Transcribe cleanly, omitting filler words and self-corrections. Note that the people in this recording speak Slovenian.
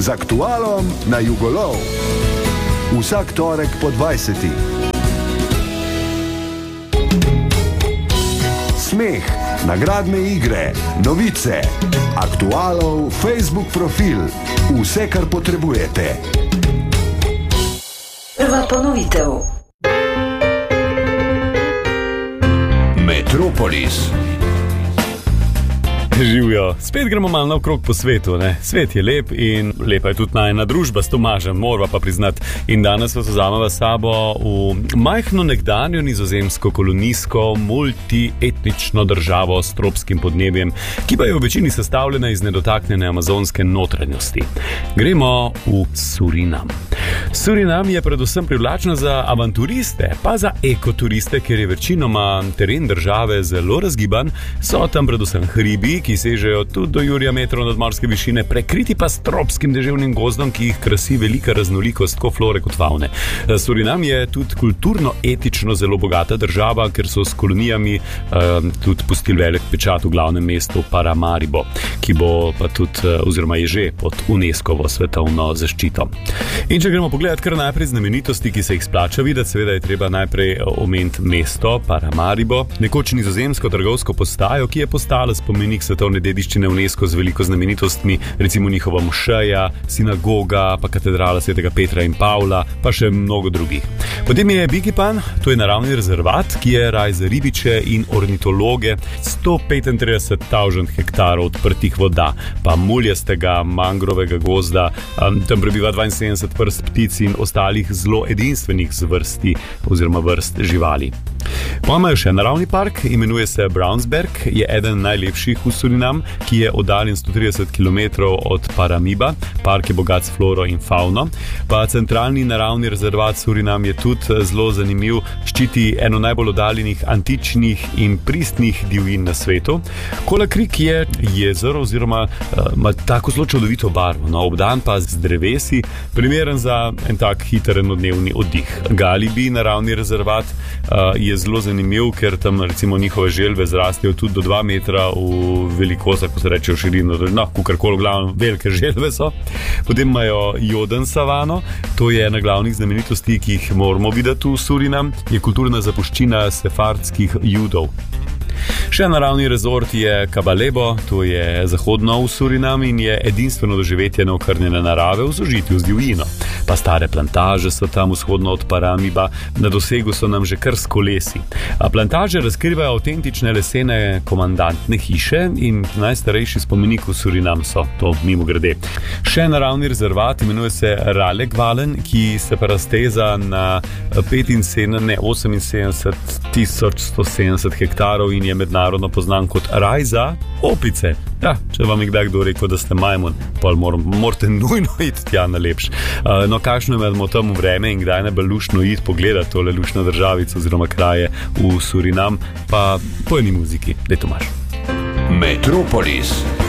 z aktualom na Jugolov. Vsak torek po 20. Smeh, nagradne igre, novice, aktualov, Facebook profil, vse, kar potrebujete. Prva ponovitev. Metropolis. Živijo, spet gremo malo naokrog po svetu, ne? Svet je lep in lepa je tudi najina družba s Tomažem, morava pa priznati. In danes vas vzameva sabo v majhno nekdanjo nizozemsko kolonijsko multietnično državo s tropskim podnebjem, ki pa je v večini sestavljena iz nedotaknjene amazonske notranjosti. Gremo v Surinam. Surinam je predvsem privlačna za avanturiste, pa za ekoturiste, ker je večinoma teren države zelo razgiban, so tam predvsem hribi, ki sežejo tudi do jurja metrov nadmorske višine, prekriti pa s tropskim deževnim gozdom, ki jih krasi velika raznolikost tako flore kot favne. Surinam je tudi kulturno-etično zelo bogata država, ker so s kolonijami tudi pustili velik pečat v glavnem mestu Paramaribo, ki bo pa tudi, oziroma je že pod UNESCO-vo svetovno zaščito. In če gremo pogledati kar najprej znamenitosti, ki se jih splača videti, seveda je treba najprej omeniti mesto Paramaribo, nekoč nizozemsko trgovsko postajo, ki je postala spomenik svetovne dediščine UNESCO z veliko znamenitostmi, recimo njihova mošeja, sinagoga, pa katedrala svetega Petra in Pavla, pa še mnogo drugih. Potem je Bikipan, to je naravni rezervat, ki je raj za ribiče in ornitologe, 135,000 hektarov odprtih voda, pa muljastega mangrovega gozda, tam prebiva 72 vrst ptic in ostalih zelo edinstvenih zvrsti oziroma vrst živali. Imajo še naravni park, imenuje se Brownsberg, je eden najlepših v Surinam, ki je oddaljen 130 km od Paramiba. Park je bogat s floro in fauno. Pa centralni naravni rezervat Surinam je tudi zelo zanimiv, ščiti eno najbolj oddaljenih antičnih in pristnih divjin na svetu. Kola Creek je jezero oziroma ima tako zelo čudovito barvo, no, obdan pa z drevesi, primeren za en tak hiter enodnevni oddih. Galibi, naravni rezervat, je zelo zanimiv, ker tam recimo njihove želve zrastejo tudi do 2 metra v velikost, ko se reče v širino, no, kukarkoli, glavno, velike želve so. Potem imajo Joden savano, to je ena glavnih znamenitosti, ki jih moramo videti v Surinam, je kulturna zapuščina sefardskih judov. Še naravni rezort je Kabalebo, to je zahodno v Surinam in je edinstveno doživetje neokrnjene narave v sožitju z divjino. Pa stare plantaže so tam vzhodno od Paramiba, na dosegu so nam že kar s kolesi. A plantaže razkrivajo avtentične lesene komandantne hiše in najstarejši spomenik v Surinam so, to mimo grede. Še naravni rezervat imenuje se Ralegvalen, ki se pa razteza na 78,170 hektarov in je mednarodno poznan kot raj za opice. Ja, če vam je kdaj kdo rekel, da ste majmun, pa morate nujno iti tja na lepš. No, kakšno imamo tam vreme in kdaj najbolj luštno iti pogledati tole luštno državico oziroma kraje v Surinam, pa po eni muziki, daj Tomaž. Metropolis.